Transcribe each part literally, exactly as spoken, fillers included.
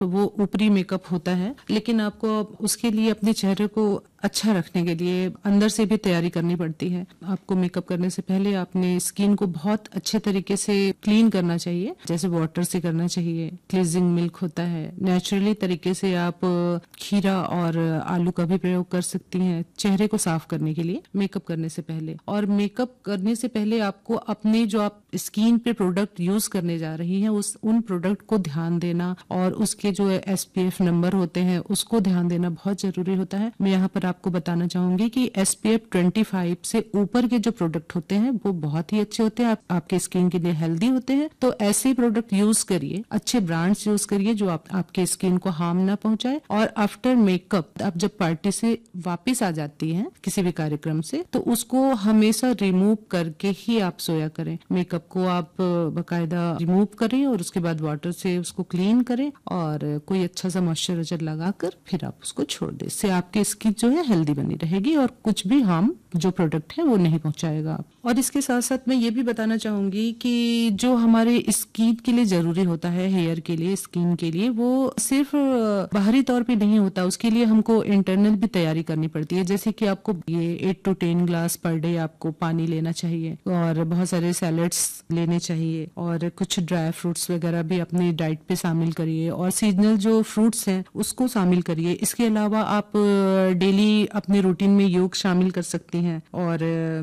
वो ऊपरी मेकअप होता है, लेकिन आपको उसके लिए अपने चेहरे को अच्छा रखने के लिए अंदर से भी तैयारी करनी पड़ती है। आपको मेकअप करने से पहले अपने स्किन को बहुत अच्छे तरीके से क्लीन करना चाहिए, जैसे वाटर से करना चाहिए। क्लींजिंग मिल्क होता है, नेचुरली तरीके से आप खीरा और आलू का भी प्रयोग कर सकती हैं चेहरे को साफ करने के लिए मेकअप करने से पहले। और मेकअप करने से पहले आपको अपने जो आप स्किन पे प्रोडक्ट यूज करने जा रही हैं उस उन प्रोडक्ट को ध्यान देना और उसके जो एसपीएफ नंबर होते हैं उसको ध्यान देना बहुत जरूरी होता है। मैं यहाँ पर आपको बताना चाहूंगी कि एसपीएफ पच्चीस से ऊपर के जो प्रोडक्ट होते हैं वो बहुत ही अच्छे होते हैं, आप, आपके स्किन के लिए हेल्दी होते हैं। तो ऐसे प्रोडक्ट यूज करिए, अच्छे ब्रांड्स यूज करिए जो आप, आपके स्किन को हार्म ना पहुंचाए। और आफ्टर मेकअप आप जब पार्टी से वापस आ जाती हैं किसी भी कार्यक्रम से, तो उसको हमेशा रिमूव करके ही आप सोया करें। मेकअप को आप बाकायदा रिमूव करें और उसके बाद वाटर से उसको क्लीन करें और कोई अच्छा सा मॉइस्चराइजर लगाकर फिर आप उसको छोड़ दें। इससे आपकी स्किन जो है हेल्दी बनी रहेगी और कुछ भी हार्म जो प्रोडक्ट है वो नहीं पहुंचाएगा आप। और इसके साथ साथ मैं ये भी बताना चाहूंगी कि जो हमारे स्किन के लिए जरूरी होता है, हेयर के लिए, स्किन के लिए, वो सिर्फ बाहरी तौर पे नहीं होता, उसके लिए हमको इंटरनल भी तैयारी करनी पड़ती है। जैसे कि आपको ये eight to ten glass per day आपको पानी लेना चाहिए और बहुत सारे सैलेड्स लेने चाहिए और कुछ ड्राई फ्रूट्स वगैरह भी अपनी डाइट पे शामिल करिए और सीजनल जो फ्रूट्स हैं उसको शामिल करिए। इसके अलावा आप डेली अपने रूटीन में योग शामिल कर सकती हैं। और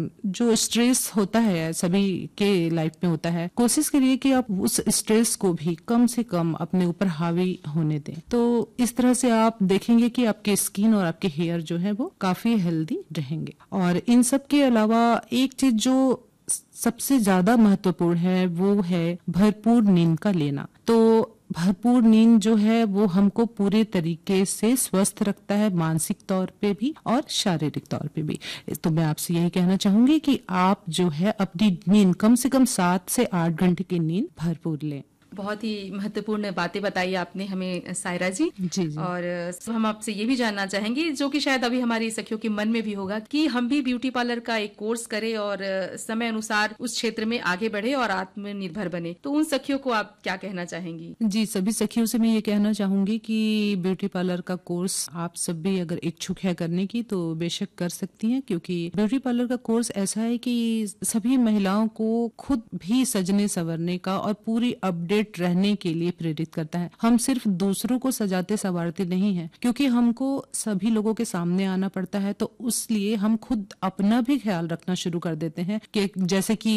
जो स्ट्रेस होता है सभी के लाइफ में होता है, कोशिश करिए कि आप उस स्ट्रेस को भी कम से कम अपने ऊपर हावी होने दें। तो इस तरह से आप देखेंगे कि आपके स्किन और आपके हेयर जो है वो काफी हेल्दी रहेंगे। और इन सब के अलावा एक चीज जो सबसे ज्यादा महत्वपूर्ण है वो है भरपूर नींद का लेना। तो भरपूर नींद जो है वो हमको पूरे तरीके से स्वस्थ रखता है, मानसिक तौर पे भी और शारीरिक तौर पे भी। तो मैं आपसे यही कहना चाहूंगी कि आप जो है अपनी नींद कम से कम सात से आठ घंटे की नींद भरपूर लें। बहुत ही महत्वपूर्ण बातें बताई आपने हमें सायरा जी। जी जी। और हम आपसे ये भी जानना चाहेंगे, जो कि शायद अभी हमारी सखियों के मन में भी होगा, कि हम भी ब्यूटी पार्लर का एक कोर्स करें और समय अनुसार उस क्षेत्र में आगे बढ़े और आत्मनिर्भर बने। तो उन सखियों को आप क्या कहना चाहेंगी? जी, सभी सखियों से मैं ये कहना चाहूंगी कि ब्यूटी पार्लर का कोर्स आप सब भी अगर इच्छुक है करने की तो बेशक कर सकती हैं, क्योंकि ब्यूटी पार्लर का कोर्स ऐसा है कि सभी महिलाओं को खुद भी सजने संवरने का और पूरी अपडेट रहने के लिए प्रेरित करता है। हम सिर्फ दूसरों को सजाते संवारते नहीं हैं, क्योंकि हमको सभी लोगों के सामने आना पड़ता है, तो उसलिए हम खुद अपना भी ख्याल रखना शुरू कर देते हैं। कि जैसे कि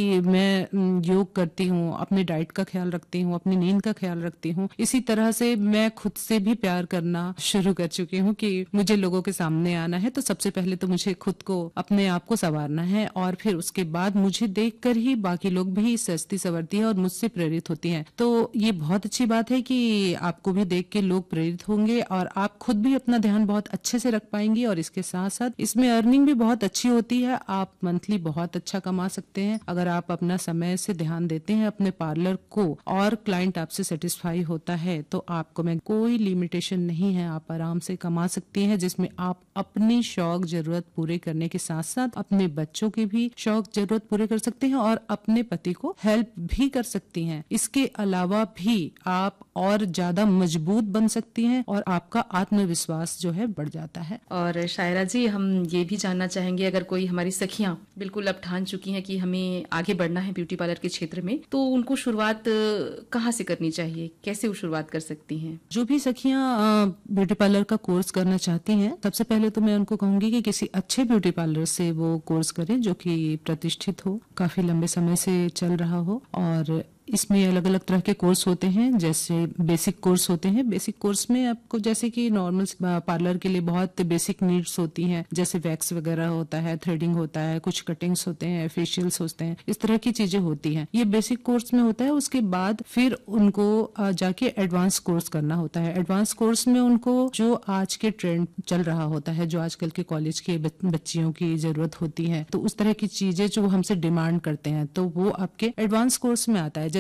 मैं योग करती हूँ, अपने डाइट का ख्याल रखती हूँ, अपनी नींद का ख्याल रखती हूँ, इसी तरह से मैं खुद से भी प्यार करना शुरू कर चुकी हूँ कि मुझे लोगों के सामने आना है तो सबसे पहले तो मुझे खुद को, अपने आप को संवारना है और फिर उसके बाद मुझे देखकर ही बाकी लोग भी सजती संवरती है और मुझसे प्रेरित होती हैं। तो ये बहुत अच्छी बात है कि आपको भी देख के लोग प्रेरित होंगे और आप खुद भी अपना ध्यान बहुत अच्छे से रख पाएंगी। और इसके साथ साथ इसमें अर्निंग भी बहुत अच्छी होती है, आप मंथली बहुत अच्छा कमा सकते हैं अगर आप अपना समय से ध्यान देते हैं अपने पार्लर को और क्लाइंट आपसे सेटिस्फाई होता है तो आपको में कोई लिमिटेशन नहीं है, आप आराम से कमा सकती हैं, जिसमें आप अपनी शौक जरूरत पूरे करने के साथ साथ अपने बच्चों की भी शौक जरूरत पूरे कर सकते हैं और अपने पति को हेल्प भी कर सकती हैं। इसके अलावा भी आप और ज्यादा मजबूत बन सकती हैं और आपका आत्मविश्वास जो है बढ़ जाता है। और शायरा जी, हम ये भी जानना चाहेंगे, अगर कोई हमारी सखियां बिल्कुल अब ठान चुकी हैं कि हमें आगे बढ़ना है ब्यूटी पार्लर के क्षेत्र में, तो उनको शुरुआत कहाँ से करनी चाहिए, कैसे वो शुरुआत कर सकती हैं? जो भी सखियां ब्यूटी पार्लर का कोर्स करना चाहती हैं, सबसे पहले तो मैं उनको कहूंगी कि किसी अच्छे ब्यूटी पार्लर से वो कोर्स करें जो कि प्रतिष्ठित हो, काफी लंबे समय से चल रहा हो। और इसमें अलग अलग तरह के कोर्स होते हैं, जैसे बेसिक कोर्स होते हैं। बेसिक कोर्स में आपको जैसे कि नॉर्मल पार्लर के लिए बहुत बेसिक नीड्स होती हैं, जैसे वैक्स वगैरह होता है, थ्रेडिंग होता है, कुछ कटिंग्स होते हैं, फेशियल्स होते हैं, इस तरह की चीजें होती हैं। ये बेसिक कोर्स में होता है। उसके बाद फिर उनको जाके एडवांस कोर्स करना होता है। एडवांस कोर्स में उनको जो आज के ट्रेंड चल रहा होता है, जो आजकल के कॉलेज के बच्चियों की जरूरत होती है, तो उस तरह की चीजें जो हमसे डिमांड करते हैं, तो वो आपके एडवांस कोर्स में आता है।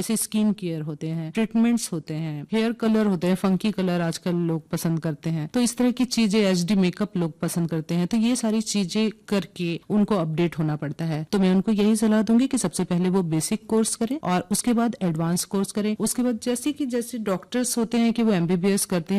जैसे स्किन केयर होते हैं, ट्रीटमेंट्स होते हैं, हेयर कलर होते हैं, फंकी कलर आजकल लोग पसंद करते हैं, तो इस तरह की चीजें, एचडी मेकअप लोग पसंद करते हैं, तो ये सारी चीजें करके उनको अपडेट होना पड़ता है। तो मैं उनको यही सलाह दूंगी कि सबसे पहले वो बेसिक कोर्स करें और उसके बाद एडवांस कोर्स करें। उसके बाद जैसे कि जैसे डॉक्टर्स होते हैं कि वो एमबीबीएस करते हैं,